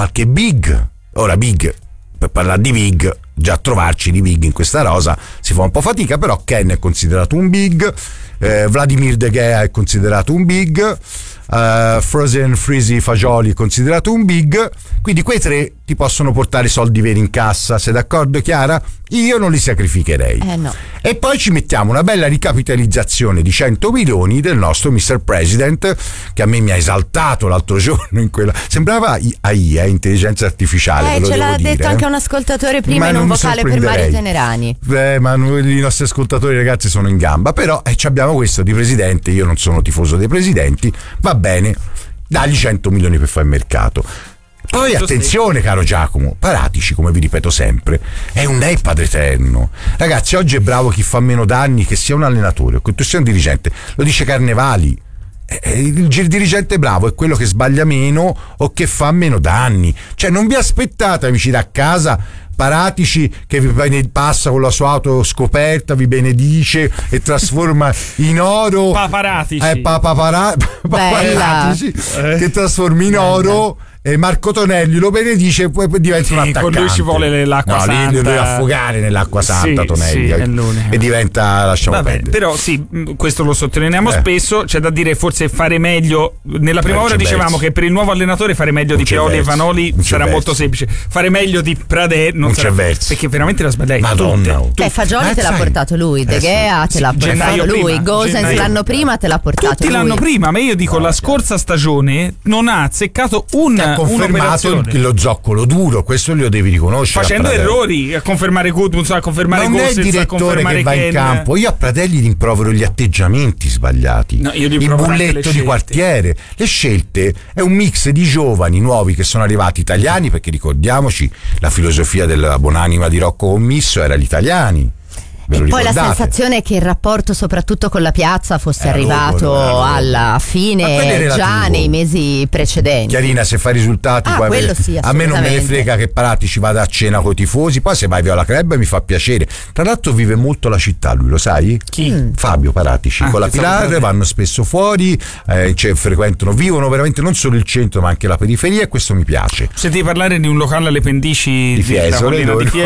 qualche big. Ora big, per parlare di big, già trovarci di big in questa rosa si fa un po' fatica, però Ken è considerato un big, Vladimir De Gea è considerato un big, Frozen Freezy Fagioli è considerato un big, quindi quei tre ti possono portare soldi veri in cassa, sei d'accordo Chiara? Io non li sacrificherei. No. E poi ci mettiamo una bella ricapitalizzazione di 100 milioni del nostro Mr. President, che a me mi ha esaltato l'altro giorno in quella, sembrava AI, intelligenza artificiale, ce l'ha detto anche un ascoltatore prima in un vocale per Mario Tenerani. Ma i nostri ascoltatori, ragazzi, sono in gamba, però abbiamo questo di presidente. Io non sono tifoso dei presidenti, va bene, dagli 100 milioni per fare il mercato. Poi attenzione, caro Giacomo, Paratici, come vi ripeto sempre, è un lei padre eterno. Ragazzi, oggi è bravo chi fa meno danni, che sia un allenatore o che tu sia un dirigente, lo dice Carnevali. Il dirigente bravo è quello che sbaglia meno o che fa meno danni. Cioè non vi aspettate, amici da casa, Paratici che vi passa con la sua auto scoperta, vi benedice e trasforma in oro Paratici che trasforma in oro. E Marco Tonelli lo benedice e poi diventa un attaccante. Con lui ci vuole l'acqua santa. Lì deve affogare nell'acqua santa, Tonelli, e diventa, lasciamo perdere. Però sì, questo lo sottolineiamo spesso. C'è da dire, forse fare meglio. Nella prima ora dicevamo che per il nuovo allenatore fare meglio di Pioli e Vanoli sarà molto semplice. Fare meglio di Pradè non sarà, perché veramente la sbagliai. Madonna, Fagioli te l'ha portato lui, De Gea te l'ha portato lui, Gosens l'anno prima te l'ha portato tutti lui. L'anno prima, ma io dico la scorsa stagione non ha azzeccato ha confermato lo zoccolo duro, questo lo devi riconoscere. Facendo errori, a confermare Gudmunds, a confermare non Gosens, è il direttore che va in campo. Io a Pradelli rimprovero gli atteggiamenti sbaliati, il bulletto di quartiere, le scelte. È un mix di giovani nuovi che sono arrivati, italiani, perché ricordiamoci la filosofia della buonanima di Rocco Commisso era gli italiani. E poi la sensazione è che il rapporto soprattutto con la piazza fosse arrivato alla fine già nei mesi precedenti. Chiarina, se fa risultati poi a me non me ne frega che Paratici vada a cena con i tifosi, poi se vai via alla club mi fa piacere. Tra l'altro vive molto la città lui, lo sai? Chi? Fabio Paratici con la Pilar vanno spesso fuori, vivono veramente non solo il centro ma anche la periferia, e questo mi piace. Senti parlare di un locale alle pendici di Fiesole,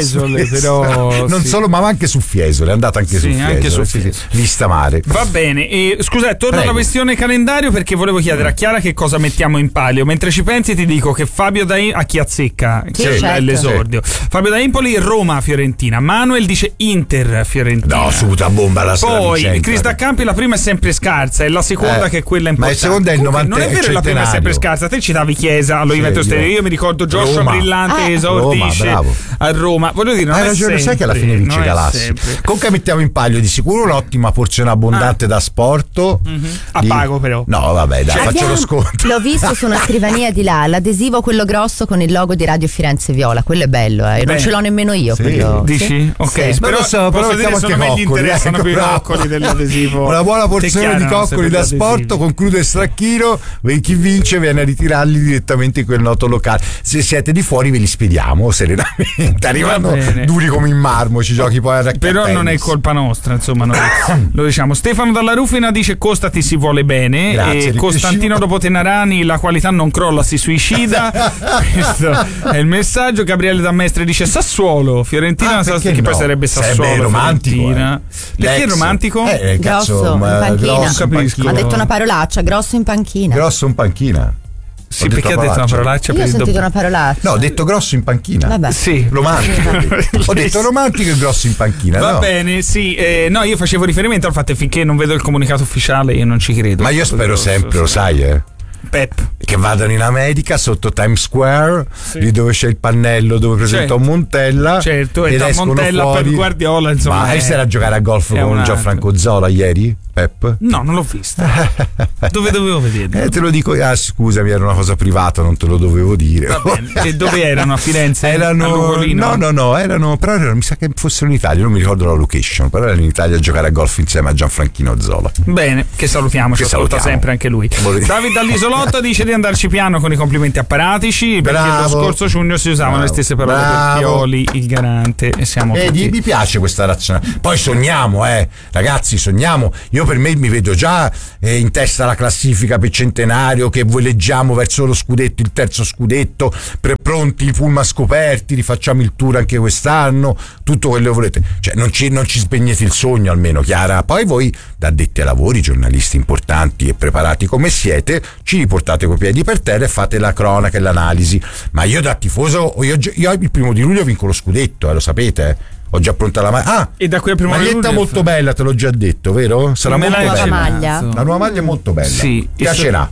però non solo, ma anche su Fiesole, è andata anche su Fiesole, vista mare. Va bene, scusa, torno alla questione calendario, perché volevo chiedere a Chiara che cosa mettiamo in palio. Mentre ci pensi ti dico che Fabio a chi azzecca è l'esordio. Fabio da Empoli, Roma Fiorentina. Manuel dice Inter Fiorentina. No, subito a bomba la poi Chris da Campi, la prima è sempre scarsa, e la seconda che è quella importante. Ma la seconda è il 90. Non è vero, la prima è sempre scarsa. Te citavi Chiesa allo Juventus Stereo, io mi ricordo Joshua Roma. Brillante esordisce a Roma. Voglio dire, non hai è ragione, sempre, sai che alla fine vince Galassi. Comunque mettiamo in palio di sicuro un'ottima porzione abbondante da sport. A pago però. No, vabbè, dai, faccio lo sconto. L'ho visto su una scrivania di là, l'adesivo quello grosso con il logo di Radio Firenze Viola, quello è bello, non ce l'ho nemmeno io. Quello. Dici? Sì? Ok, sì. però posso dire anche a me gli interessano più i coccoli dell'adesivo. Una buona porzione di coccoli da sport, conclude Stracchino, chi vince viene a ritirarli direttamente in quel noto locale. Se siete di fuori ve li spediamo serenamente, arrivano duri come in marmo, ci giochi poi a raccattare. Però non è colpa nostra, insomma, noi lo diciamo. Stefano dalla Rufina dice Costati si vuole bene. Grazie, e Costantino dopo Tenarani, la qualità non crolla, si suicida. Questo è il messaggio. Gabriele da Mestre dice Sassuolo Fiorentina, che poi sarebbe Sassuolo romantico, Fiorentina. Perché è romantico? Grosso in panchina. Ha detto una parolaccia, grosso in panchina. Grosso in panchina. Sì, perché ha detto una parolaccia? Io ho sentito una parolaccia. No, ho detto grosso in panchina. Vabbè. Sì, romantico. Ho detto romantico e grosso in panchina. Va bene, sì. No, io facevo riferimento al fatto che finché non vedo il comunicato ufficiale io non ci credo. Ma io spero sempre, lo sai, Pep, che vadano in America sotto Times Square, lì dove c'è il pannello dove presentò Montella. Certo, e da Montella fuori. per Guardiola, insomma. Ma sei a giocare a golf con Gianfranco Zola ieri? Pep? No, non l'ho vista. Dove dovevo vederlo? Te lo dico, scusami, era una cosa privata, non te lo dovevo dire. Va bene. E dove erano? A Firenze? No, però mi sa che fossero in Italia, non mi ricordo la location, però erano in Italia a giocare a golf insieme a Gianfranchino Zola. Bene, che salutiamo, ci ascolta sempre anche lui. David dall'Isolotto dice di andarci piano con i complimenti a Paratici, perché lo scorso giugno si usavano le stesse parole per Pioli, il garante, e siamo tutti. Mi piace questa ragione. Poi sogniamo, ragazzi, sogniamo. Io per me mi vedo già in testa alla classifica per centenario, che voleggiamo verso lo scudetto, il terzo scudetto, pronti, i pullman scoperti, rifacciamo il tour anche quest'anno, tutto quello che volete. Cioè non ci spegnete il sogno, almeno, Chiara. Poi voi, da addetti ai lavori, giornalisti importanti e preparati come siete, ci riportate coi piedi per terra e fate la cronaca e l'analisi. Ma io da tifoso, io il 1 di luglio vinco lo scudetto, lo sapete, Ho già pronta la maglia. E da qui a primo maglietta molto bella, te l'ho già detto, vero? Sarà molto bella. La nuova maglia è molto bella. Sì. Piacerà.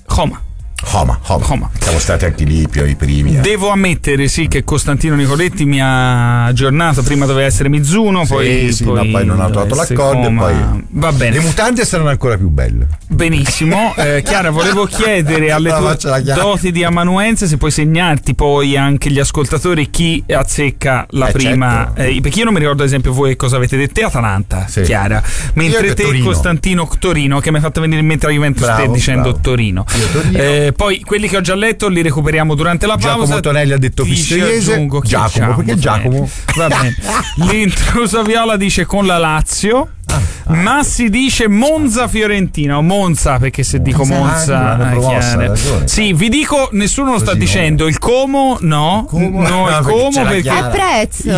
Homa. Siamo stati anche lì i primi. Devo ammettere, sì, che Costantino Nicoletti mi ha aggiornato. Prima doveva essere Mizuno, poi non ha trovato l'accordo. Poi va bene. Le mutande saranno ancora più belle. Benissimo. Chiara, volevo chiedere alle tue doti di amanuense se puoi segnarti poi anche gli ascoltatori chi azzecca la prima. Certo. Perché io non mi ricordo, ad esempio, voi cosa avete detto. Te Atalanta, sì. Chiara. Mentre te Torino. Costantino Torino, che mi ha fatto venire in mente la Juventus, stai dicendo Torino. Poi quelli che ho già letto li recuperiamo durante la pausa. Giacomo Tonelli ha detto Pistoiese. Giacomo, perché Giacomo? Va bene. L'intruso Viola dice con la Lazio. Ma si dice Monza-Fiorentina o Monza, perché se dico Monza sì, vi dico, nessuno lo sta dicendo. Il Como no, il Como perché a prezzo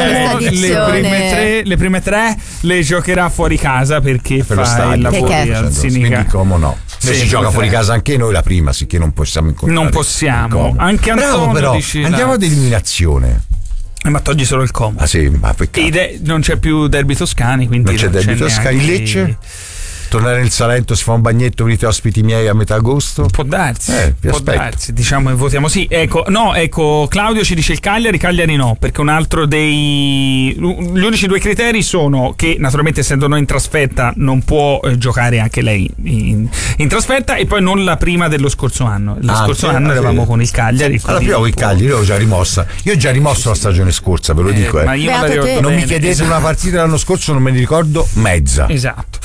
il Como le prime tre le giocherà fuori casa perché fa il lavoro quindi Como no. Se si gioca fuori casa anche noi la prima, sicché non possiamo incontrare. Non possiamo. Anche Antonio però dice andiamo ad eliminazione. Ma togli solo il Como. Ah sì, ma peccato. Non c'è più derby toscani, quindi non c'è derby toscani. Il Lecce? Tornare nel Salento, si fa un bagnetto, venite ospiti miei a metà agosto? Può darsi, diciamo, e votiamo sì. Ecco, Claudio ci dice il Cagliari no, perché un altro gli unici due criteri sono che naturalmente essendo noi in trasferta non può giocare anche lei in trasferta, e poi non la prima dello scorso anno. Scorso anno eravamo con il Cagliari. Allora più il Cagliari, io ho già rimossa. Io ho già rimosso la stagione scorsa, ve lo dico. Ma io non mi chiedete una partita l'anno scorso, non me ne ricordo mezza. Esatto.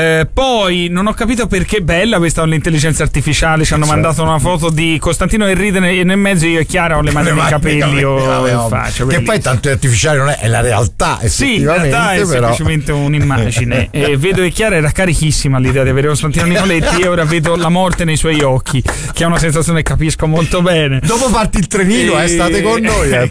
Poi non ho capito perché bella questa l'intelligenza artificiale, ci hanno mandato una foto di Costantino che ride nel mezzo, io e Chiara ho le mani nei capelli o in faccia, che poi tanto artificiale non è la realtà, sì, in realtà è semplicemente un'immagine. Vedo che Chiara era carichissima all'idea di avere Costantino Nicoletti e ora vedo la morte nei suoi occhi, che è una sensazione che capisco molto bene. Dopo parti il trenino, state con noi.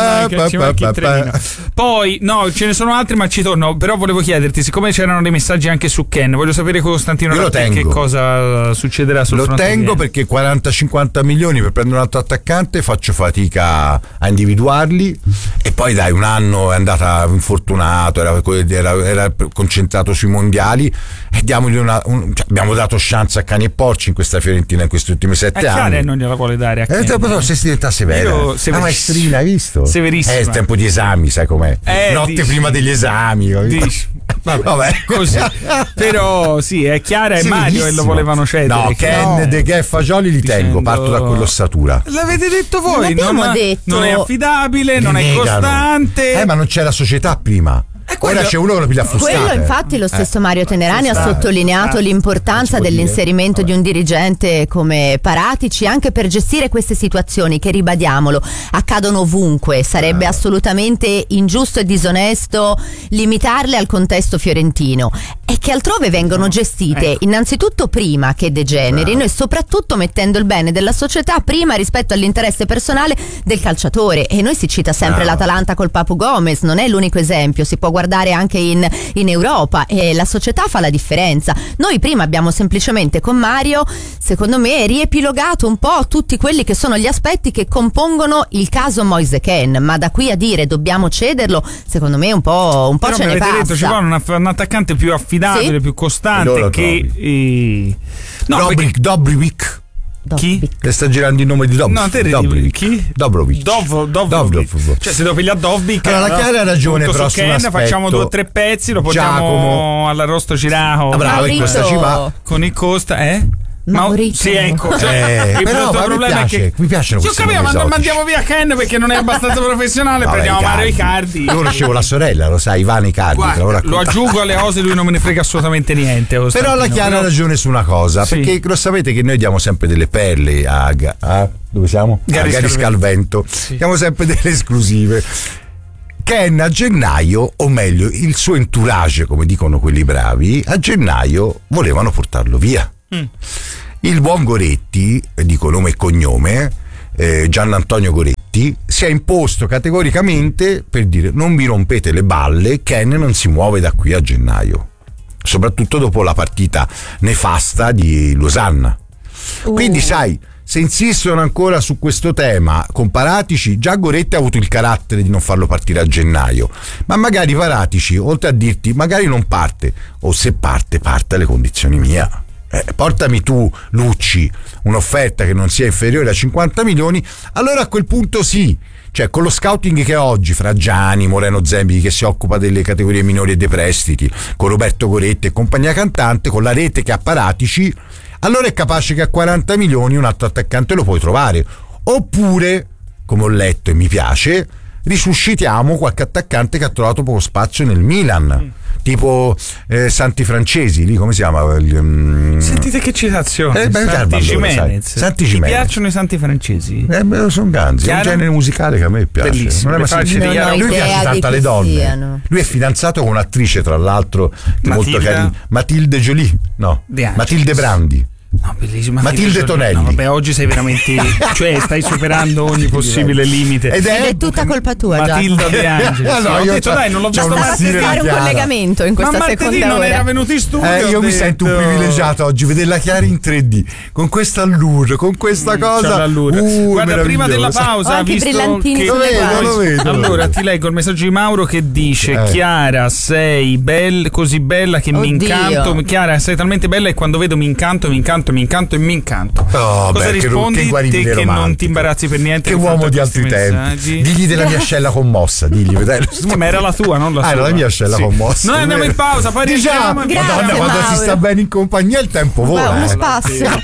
Poi no, ce ne sono altri, ma ci torno. Però volevo chiederti, siccome c'erano dei messaggi anche su Ken, voglio sapere Costantino che cosa succederà sul fronte. Lo tengo perché 40-50 milioni per prendere un altro attaccante faccio fatica a individuarli, e poi dai, un anno è andata infortunato, era concentrato sui mondiali, e diamogli abbiamo dato chance a cani e porci in questa Fiorentina in questi ultimi 7 anni. Non gliela vuole dare a Ken. Però se si diventa severa, la maestrina, hai visto? Severissima. È il tempo di esami, sai com'è? Notte prima degli esami. Vabbè. Così. Però sì, è Chiara e Mario e lo volevano cedere. No, Ken, De Gea e Fagioli li tengo, parto da quell'ossatura. L'avete detto voi, non è affidabile, non è costante. Ma non c'è la società prima. Ora c'è uno che lo piglia a frustate. Quello infatti lo stesso Mario Tenerani ha sottolineato l'importanza dell'inserimento di un dirigente come Paratici anche per gestire queste situazioni che, ribadiamolo, accadono ovunque. Sarebbe assolutamente ingiusto e disonesto limitarle al contesto fiorentino, e che altrove vengono gestite innanzitutto prima che degenerino e soprattutto mettendo il bene della società prima rispetto all'interesse personale del calciatore. E noi si cita sempre l'Atalanta col Papu Gomez, non è l'unico esempio, si può guardare anche in Europa, e la società fa la differenza. Noi prima abbiamo semplicemente con Mario, secondo me, riepilogato un po' tutti quelli che sono gli aspetti che compongono il caso Moise Kean, ma da qui a dire dobbiamo cederlo, secondo me un po' ce ne passa. Detto, ci vuole un attaccante più affidabile, più costante che Dobrivic. Chi? Le sta girando il nome di Dobrovic. Chi? Dobrovic. Cioè se devo pigliare Dobrovic, allora la Chiara ha ragione, però su un aspetto, facciamo 2 o 3 pezzi, lo portiamo all'arrosto Giraco. Bravo, in questa ci va con il Costa, Maurizio. Sì, ecco. Però il problema è che mi piacciono questi nomi esotici. Mandiamo via Ken perché non è abbastanza professionale. Prendiamo Mario Icardi. Io conoscevo la sorella, lo sai, Ivana Icardi. Lo aggiungo alle cose, lui non me ne frega assolutamente niente. Però la Chiara ha ragione su una cosa, perché lo sapete che noi diamo sempre delle perle a dove siamo? Gary Scalvento. Diamo sempre delle esclusive. Ken a gennaio, o meglio il suo entourage, come dicono quelli bravi, a gennaio volevano portarlo via. Il buon Goretti, dico nome e cognome, Giannantonio Goretti, si è imposto categoricamente per dire: non mi rompete le balle, Ken non si muove da qui a gennaio, soprattutto dopo la partita nefasta di Losanna. Quindi sai, se insistono ancora su questo tema con Paratici, già Goretti ha avuto il carattere di non farlo partire a gennaio, ma magari Paratici, oltre a dirti magari non parte, o se parte alle condizioni mie. Portami tu, Lucci, un'offerta che non sia inferiore a 50 milioni, allora a quel punto sì. Cioè, con lo scouting che oggi fra Gianni, Moreno Zembiti che si occupa delle categorie minori e dei prestiti, con Roberto Goretti e compagnia cantante, con la rete che ha Paratici, allora è capace che a 40 milioni un altro attaccante lo puoi trovare. Oppure, come ho letto e mi piace, risuscitiamo qualche attaccante che ha trovato poco spazio nel Milan. Tipo Santi Francesi, lì come si chiama? Sentite che citazione. Santi Gimenez. Ti piacciono i Santi Francesi? Sono ganzi, è un genere musicale che a me piace. Bellissimo. Lui piace tanto alle donne. Siano. Lui è fidanzato con un'attrice, tra l'altro, molto carina, Matilde Jolie, no, Matilde Brandi. No, bellissima. Matilde Tonelli. No, vabbè, oggi sei veramente, cioè stai superando ogni possibile limite. Ed è tutta colpa tua, Matilda De Angelis. Ho detto dai, non l'ho visto fare un collegamento in questa seconda non ora. era venuto in studio. Io mi sento un privilegiato oggi, vederla Chiara in 3D, con questa allure, con questa cosa. Guarda, prima della pausa, visto che lo vedo. Allora ti leggo il messaggio di Mauro che dice: Chiara, sei così bella che mi incanto. Chiara, sei talmente bella e quando vedo mi incanto. Cosa rispondi? Te che non ti imbarazzi per niente. Che uomo di altri tempi. Digli della mia ascella commossa. Ma era la tua, non la sua. Era la mia ascella commossa. Noi andiamo in pausa, poi Madonna, quando si sta bene in compagnia il tempo vola. Uno spazio.